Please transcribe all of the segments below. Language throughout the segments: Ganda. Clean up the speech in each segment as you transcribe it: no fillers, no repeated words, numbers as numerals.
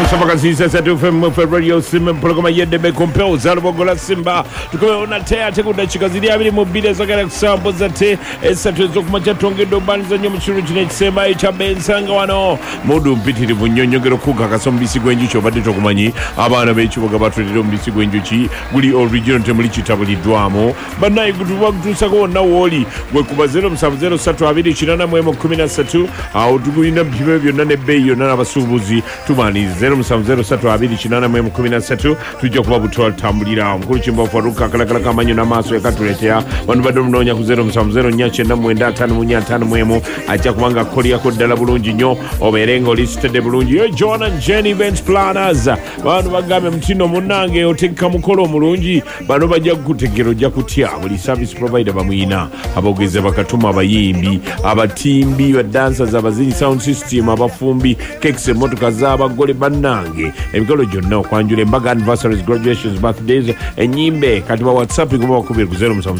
Sabakasisa Satu FM Radio Simba Programa Yedebe Compel Zalbogola Simba tukoona tea tekudakika ziri abiri mu bbiri ezagala kusambuza te esatu ez'okumakya tongeddwa obbanizannyo mu kitundu kino ekisembayo kya Bensanga wano mudu mpitirivu nnyonnyogero kukakasa omubisi gw'enjuki obadde tokumanyi abaana b'ekibuga batwalira omubisi gw'enjuki guli original temuli kitabuliddwamu bannaye gutubagutuusako wonna wooli gwekuba 0703288113 awo tugulina bibe byonna n'ebbeeyi yonna n'abasuubuzi tumaaniza 0703288113 tujja kuba butwatambulira omukulu Kimba Faruka akalagala kamanyo n'amaaso yakatuleetera wano badde omunoonya ku 0704945551 ajja kubanga akoliyako ddala bulungi nnyo obeere ng'olisitedde bulungi John and Jenny Events Planners bano bagambye mutino munnange otegeka mukolo omulungi bano bajja kukutegera ojja kutya buli service provider bamuyina aboogezi bakatuma abayimbi abatimbi badancers abazinyi sound system abafumbi kekes emmotoka z'abagole bannange emikolo gyonna okwanjula embaga anniversaries graduations birthdays enyimbe kati ba whatsapp kuba bakubira ku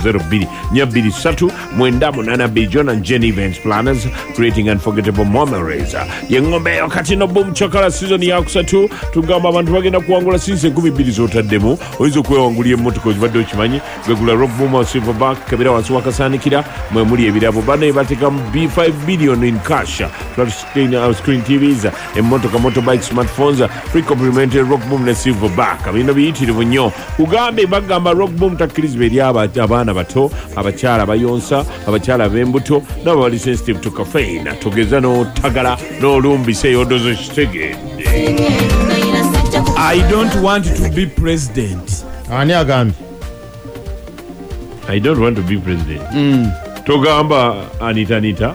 0702239882 John and Jenny Events Planners creating unforgettable memories yengombe kati no boom chakala season ya kusatu tugamba abantu bagenda kuwangula sinse 12 zotaddemu oyizo kwewangulya emmotoka zibadde okimanyi gwegula rock boom silverback kabira wansi wakasaanikira mwe muli ebirabo bane bateka B5 billion in cash flat screen TVs emmotoka motorbikes smartphones free complimentary rock boom ne silverback bino biyitirivu nnyo kugambe bagamba rock boom takkirizibwa eri abaana bato abakyala bayonsa abakyala b'embuto nabo bali sensitive to caffeine togeza n'otagala n'olumbisa eyodozo kitegedde. I don't want to be president. Ani agambye I don't want to be president. Togamba Anita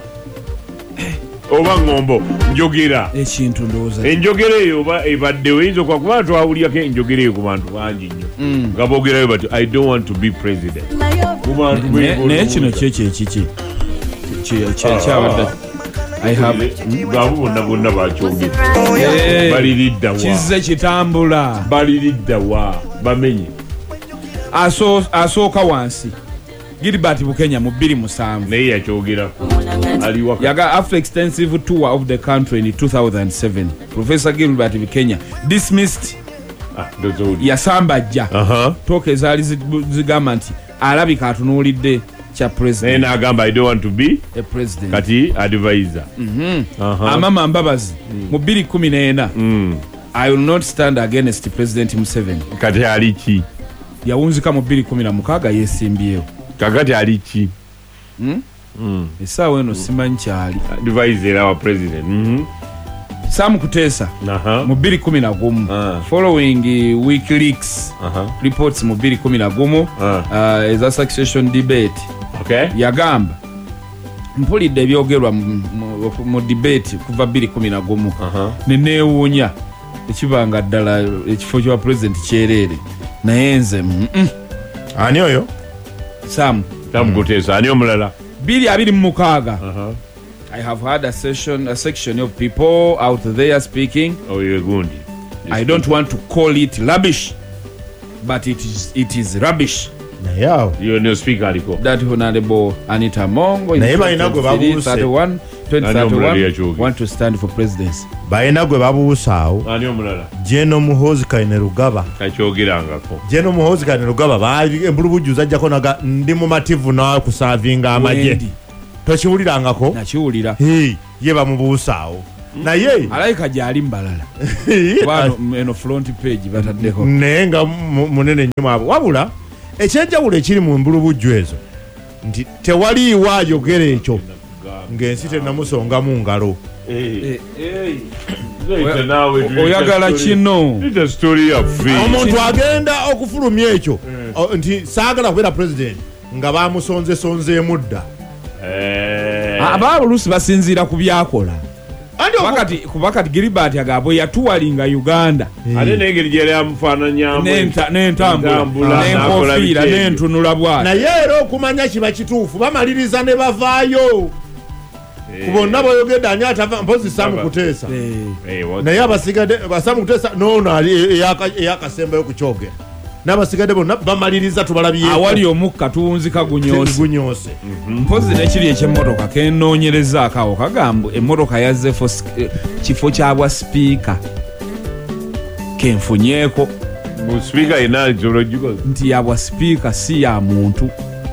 oba ngombo njogera ekintu ndowooza enjogera eyo oba ebaddewo eyinza okuba twawulyako enjogera eyo ku bantu bangi nnyo nga boogerayo bati I don't want to be president. naye kino kyekiki kyabadde I have baabo bonna bakyogera baliridda wa kizze kitambula baliridda wa bamenye asooka wansi Gilbert Bukenya mu 2007 naye yakyogerako aliwaka yaga after extensive tour of the country in 2007 Professor Gilbert Bukenya dismissed yasambajja toka ezaali zigamba nti alabika atunuulidde kya president naye n'agamba I don't want to be a president kati advisor amama mbabazi mu 2014 I will not stand against President Museveni kati ali ki yawunzika mu 2016 yeesimbyewo kakati ali ki essaawa eno simanyi kyali advisor wa president Sam Kutesa mu 2011 following WikiLeaks reports mu 2011 eza succession debate yagamba mpulidde ebyogerwa mu debate kuva 2011 neneewuunya ekibanga ddala ekifo kya president kyereere naye nze ani oyo Sam Kutesa ani omulala 2026 I have had a section of people out there speaking. I don't want to call it rubbish, but it is rubbish. naye you no speak aliko That Honorable Anita Mongo in naye balina gwe babuuse 2031 want to stand for presidency. balina gwe babuusaawo ani omulala Jeno Muhoozi Kainerugaba kakyogerangako Jeno Muhoozi Kainerugaba baali embulubujuza ajjako naga ndi mumativu nakusavinga amagye tokiwulirangako nakiwulira ye bamubuusaawo naye alayika gyali mbalala eno front page bataddeko naye nga munene nnyo abo wabula ekyenjawulo ekiri mu mbulubujju ezo nti tewaliiwo ayogera ekyo ng'ensi tennamusongamu ngalo oyagala kino omuntu agenda okufulumya ekyo nti saagala kubeera president nga bamusonzesonzeemu dda abaabulusi basinziira ku byakola kubakati Gilbert agabo yatuwalinga Uganda ate n'engeri gyali amufaananyamu n'entambula n'enkofiira n'entunula bwati naye era okumanya kiba kituufu bamaliriza ne bavaayo ku bonna boyogedde ani atava mpozi Sam Kutesa naye abasigadde Sam Kutesa noono ali eyakasembayo ku kyogera n'abasigadde bonna bamaliriza tubalabyeko awali omukka tuwunzika gunyoose mpozi nekiri ekyemmotoka kenoonyerezaako awo kagambo emmotoka yazze kifo kyabwa sipiika kenfunyeeko speaker inalizological nti yabwa sipiika si ya muntu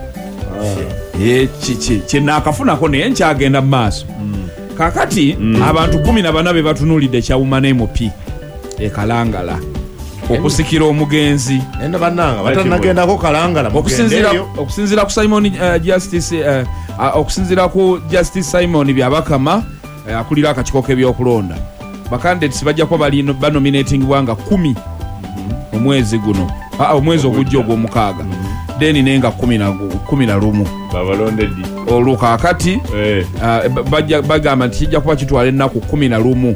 kyenakafunako naye nkyagenda mu maaso kakati abantu 14 be batunulidde kyawuma n'MP ekalangala okusikira omugenzi enda bannanga batanagendako kalangala okusinziira ku Simon Justice okusinziira ku Justice Simon Byabakama akulira akakiiko k'ebyokulonda bakandidates bajja kuba banominatingibwa nga 10 omwezi guno omwezi ogujja ogw'omukaaga then nenga 11 babalondeddi olwo kakati bagamba nti kijja kuba kitwala ennaku 11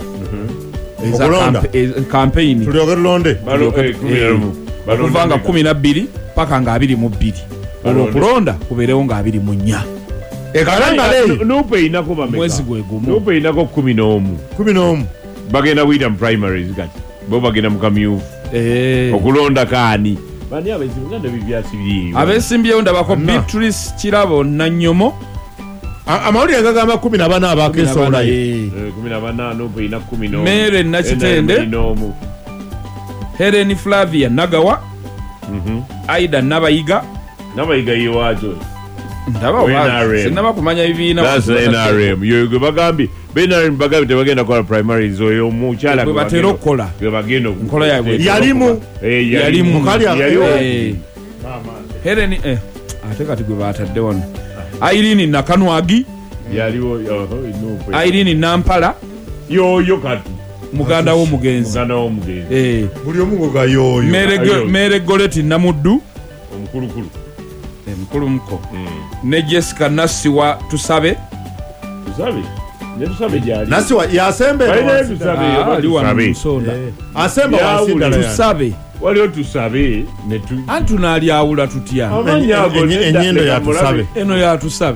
campaign tulyoke tulonde okuvanga 12 paka nga 22 olwo okulonda kubeerewo nga 24 nupe inako mwezi gwe gumu nupe inako 11 bagenda kuyita mu primaries kati bo bagenda mu kamyufu okulonda kaani bani abesimbyonda bibyasi biri abesimbyewo ndabako Beatrice Kirabo Nanyomo amawulire gagamba 14 abakeesolayo 14 nupe ina 10 Mere Nakitende Helen Flavia Nagawa Aida Nabayiga yewajo ndaba kumanya bibiina that's NRM yo bagambi NRM bagambi tebagenda kola primaries oyo mukyala bwe batera okukola bagenda nkola yaabwe yalimu mukali Helen ate kati gwe batadde wano Irene Nakanwagi yaliwo Irene Nampala yoyo kati muganda w'omugenzi buli omu ga yoyo Mere Goleti Namuddu omukulu muko ne Jessica Nasiwa Tusabe Nasiwa yasembe asemba wasindala Tusabe waliyo Tusabe antu nalyawula tutya enyindo ya Tusabe eno ya Tusabe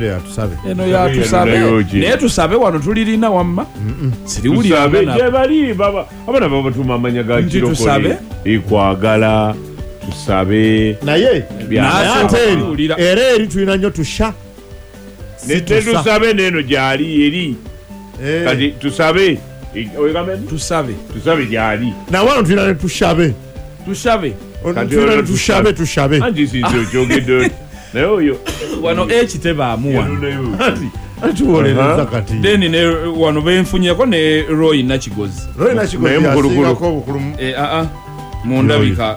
naye Tusabe wano tulirina wamma siriwulirabali abana babatuma amanya ga kirokole ikwagala Tusabe naye era eri tulina nnyo tusha Tusabe neno gyali eri kati Tusabe gyali na wano tulina ne tushabe anti sinzo kyogedde naye oyo wano ekitebaamu wano atuwolereza kati then ne wano benfunyeko ne Roy Nakigozi yasingako obukulumu mundabika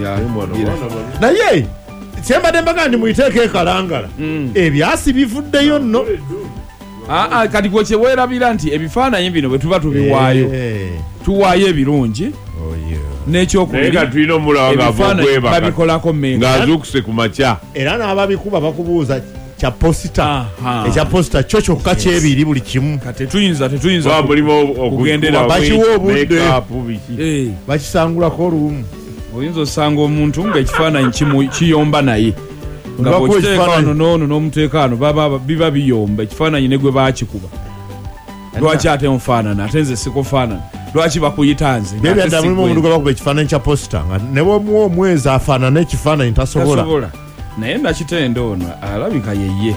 naye kyembadde mbaga ndi muyiteeko ekalangala ebyasi bivuddeyo nno kati gwe kyeweerabira nti ebifaananyi bino bwe tuba tubiwaayo tuwaayo ebirungi n'ekyokubiri ebifaananyi babikolako ng'azuukuse ku makya era n'ababikuba bakubuuza kya posita ekya posita kyo kyokka kyebiri buli kimu tetuyinza kugendera bakiwa obudde bakisangulako olumu oyinza osanga omuntu ng'ekifaananyi kiyomba naye nga bwekiteekaano noono n'omuteekaano biba biyomba ekifaananyi ne gwe baakikuba lwaki ate nfaanana ate nze sikufaanana lwaki bakuyita nze byebyaddala mulimu omuntu gwe bakuba ekifaananyi kya posita nga ne bwemuwa omwezi afaanana ekifaananyi tasobola naye Nakitende ono alabika yeye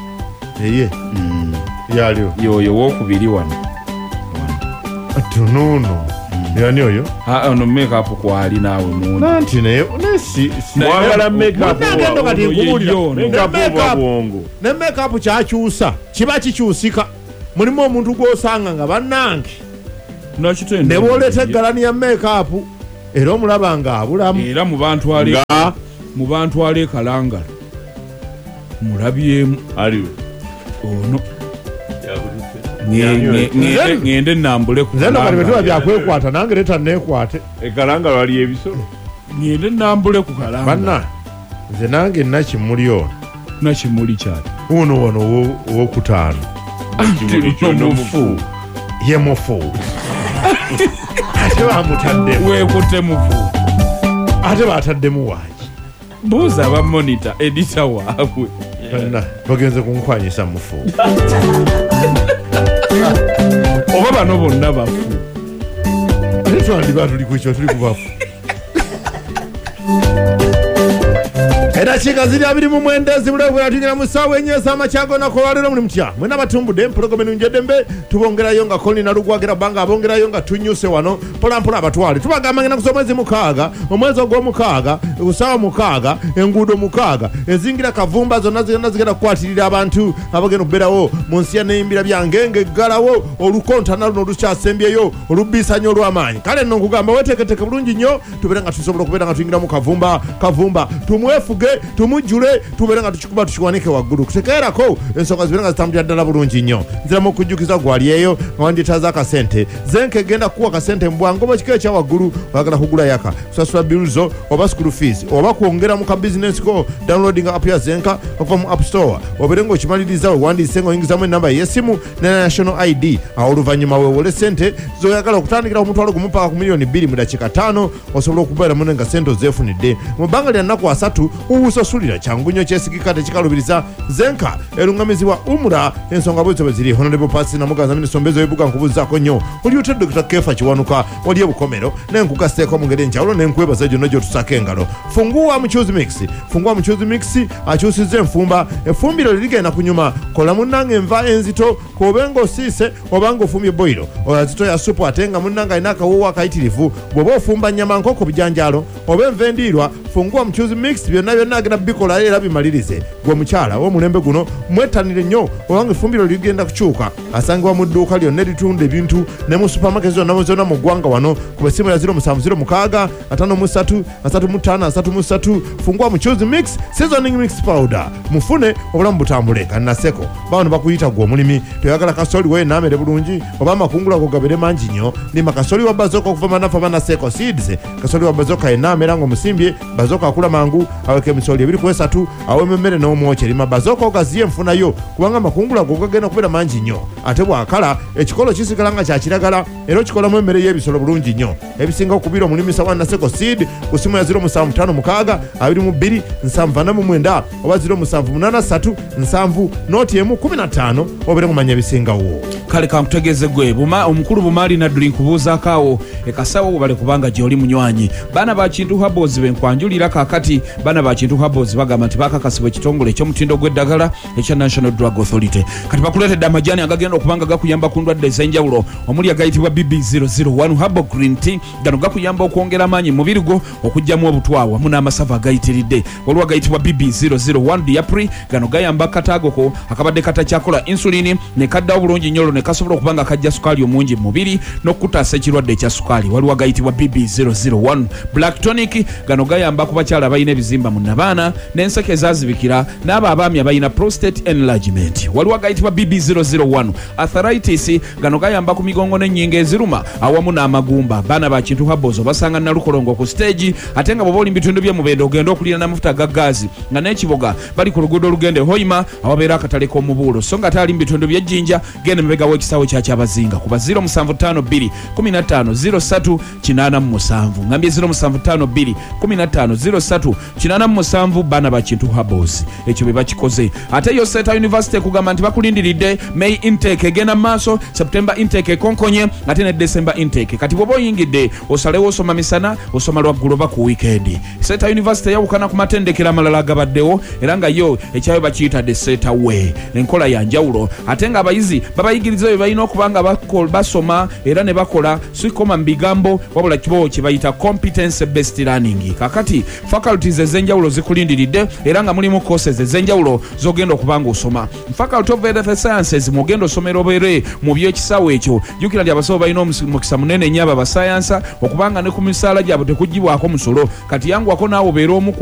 yaliwo yoyo wokubiri wano tunuuno yani oyo ono makeup kwali naawe muntu nanti naye mwagala makeup ne makeup kyakyusa kiba kikyusika mulimu omuntu gw'osanga nga bannange Nakitende ne bw'oleeta eggalani ya makeup era omulaba nga abulamu era mu bantu ale kalangala mulabyemu aliwe ono ngende nambule ku nze nokati bwe tuba byakwekwata nange leeta neekwate ekalangala wali ebisolo ngende nambule ku kalangala banna nze nange nakimuli ono nakimuli kyali uno wano owokutaano mufu ye mufu ate bamutaddemu weekutte mufu ate bataddemu waaki buuza abamonita edita waabwe banna bagenze kunkwanyisa mufu oba bano bonna bafu ate twandiba tuli ku ekyo tuli ku bafu Era chika zili abiri mu mwendezi bule bwe atingira musawe nyesa machago na kolero muri mutya mwena batumbude mpologomenu njedembe tubongerayo nga Colin Alugwagira banga abongerayo nga tunyuse wano pola abatwale tubagamangena kusomwezi mukaaga omwezi ogw'omukaaga usawa mukaaga enguudo mukaaga ezingira kavumba zonna zigenda kwatirira abantu abagenda okubeerawo mu nsi y'ennimbira byangenge galawo olukontana luno lukyasembyeyo olubisanyo olw'amaanyi kale nno nkugamba weteeketeke bulungi nnyo tubeere nga tusobola okubeera nga tuyingira mu kavumba tumwefuge tumujjule tubeere nga tukikuba tukiwanike waggulu kutekeerako ensonga zibeere nga zitambulira ddala bulungi nnyo nziramu okujjukiza gwali eyo nga wandietaaza akasente zenke egenda kuwa akasente mu bwangu oba kiko ekya waggulu oyagala kugula yaka kusasula biluzo oba school fees oba kwongera mu kabizinesi ko downloading app ya zenka okuva mu app store obeere ng'okimaliriza wewandiise ng'oyingizamu ennamba y'essimu ne national id awo oluvannyuma weewole sente zoyagala okutandikira ku mutwalo gumu paka ku miliyoni 2 mu dakiika 5 osobola okubeera mune nga sente ozeefunidde mu bbanga lya nnaku 3 ubusosulira kyangu nnyo kyesigika tekikalubiriza zenka erungamizibwa umura ensonga bwezo bwe ziri honorable pasi namuganza minisombezo y'ebuga nkubuzaako nnyo oli otedde Dr. Kefa Kiwanuka oli ebukomero nenkugaseeko mu ngeri enjawulo nenkwebaza gyonna gy'otusaako engalo funguwa mu choose mix akyusizza enfumba efumbiro lirigenda kunyuma kola munnange enva enzito kobenga osiise obanga ofumbye boiro oyazito ya supu ate nga munnange alina akawuuwo akayitirivu bw'oba ofumba nnyama nkoko bijanjaalo oba enva endiirwa funguwa mu choose mix byonna agenda bikola era bimalirize gwe omukyala w'omulembe guno mwettanire nnyo obanga efumbiro ligenda kukyuka asangibwa mu dduuka lyonna eritunda ebintu ne mu supermarket zonna mu ggwanga wano ku basimu ya 0706 53 35 funguwa mu choose mix seasoning mix powder mufune obulamu butambule kannaseko bano bakuyita gwe omulimi toyagala kasoli we naamere bulungi oba amakungula go gabere mangi nnyo lima kasoli wa bazoka okuva manafa banaseko seeds kasoli wa bazoka enaamera ng'omusimbye bazoka akula mangu aweka emisoli 2 awema emmere n'omwoki lima bazoka ogaziye enfunayo kubanga amakungula go gagenda okubeera mangi nnyo ate bwakala ekikolo kisigala nga kya kiragala era okikolamu emmere y'ebisolo bulungi nnyo ebisinga okubira omulimisa wa naseko seed ku simu ya 0756 22 749 oba 0783 noti emu 15 obere ngumanya ebisingawo kale kankutegeeze gwe omukulu bumaali nadduli nkubuuzaako awo ekasawo bale kubanga gy'oli munywanyi baana ba Kintu Herbals benkwanjulira kaakati baana ba Kintu Herbals bagamba nti bakakasibwa ekitongole eky'omutindo gw'eddagala ekya National Drug Authority kati bakuleetedde amajaani agagenda okubanga gakuyamba ku ndwadde ez'enjawulo omuli agayitibwa BB001 Herbal Green Tea gano gakuyamba okwongera amaanyi mu mubiri gwo okuggyamu obutwa wamu n'amasavu agayitiridde waliwo agayitibwa BB001 Diapri gano gayamba akataagoko akabadde katakyakola insulini ne kaddawo bulungi nnyo ne kasobola okuba nga kajja sukaali omungi mu mubiri n'okutaasa ekirwadde ekya sukaali waliwo agayitibwa BB001 Black Tonic gano gayamba ku bakyala abalina ebizimba mu nnabaana n'enseke ezaazibikira n'abo abaami abalina prostate enlargement waliwo agayitibwa BB001 Arthritis gano gayamba ku migongo n'ennyingo eziruma awamu n'amagumba baana ba Kintu Herbals obasanga Nalukolongo ku stage ate nga bw'oba oli mu bitundu by'omubende ogenda okulira n'amafuta ga gaazi nga n'ekiboga bali ku luguudo olugende Hoima awabeera akatale k'omubuulo so nga taali mu bitundu by'ejjinja genda emabega w'ekisaawe kyakyabazinga kuba 0752 15 03 ngambye 0752 15 03 baana ba Kintu Herbals ekyo bye bakikoze ate yo Seta University kugamba nti bakulindiridde May intake egenda maaso September intake ekonkonye ate ne December intake kati bw'oba oyingidde osalewo osoma misana osoma lwaggulu oba ku weekend Seta University yawukana ku matendekero amalala agabaddewo era nga yo ekyayo bakiyita the Seta way enkola ya njawulo ate nga abayizi babayigiriza bye balina okuba nga basoma era ne bakola sikoma mu bigambo wabula kibo kye bayita competence based learning kakati faculties ez'enjawulo zikulindiridde era nga mulimu courses ez'enjawulo z'ogenda okuba nga osoma faculty of health sciences mugenda osomera obeere mu by'ekisaawe ekyo jjukira nti abasawo balina omukisa munene nnyo aba basayansa okubanga ne ku misaala gyabwe tekugibwako musolo kati yangwako naawe obeere omu